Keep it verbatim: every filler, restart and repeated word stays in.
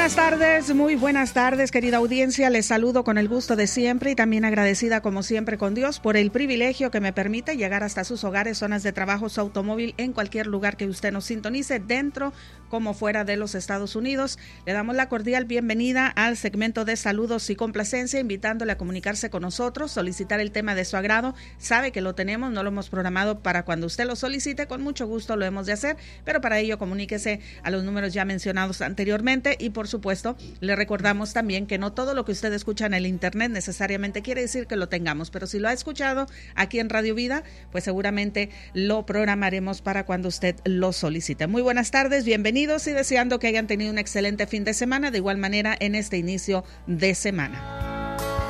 buenas tardes, muy buenas tardes, querida audiencia. Les saludo con el gusto de siempre y también agradecida como siempre con Dios por el privilegio que me permite llegar hasta sus hogares, zonas de trabajo, su automóvil, en cualquier lugar que usted nos sintonice, dentro como fuera de los Estados Unidos. Le damos la cordial bienvenida al segmento de saludos y complacencia, invitándole a comunicarse con nosotros, solicitar el tema de su agrado. Sabe que lo tenemos, no lo hemos programado para cuando usted lo solicite, con mucho gusto lo hemos de hacer, pero para ello comuníquese a los números ya mencionados anteriormente y por supuesto le recordamos también que no todo lo que usted escucha en el internet necesariamente quiere decir que lo tengamos, pero si lo ha escuchado aquí en Radio Vida, pues seguramente lo programaremos para cuando usted lo solicite. Muy buenas tardes, bienvenidos y deseando que hayan tenido un excelente fin de semana, de igual manera en este inicio de semana.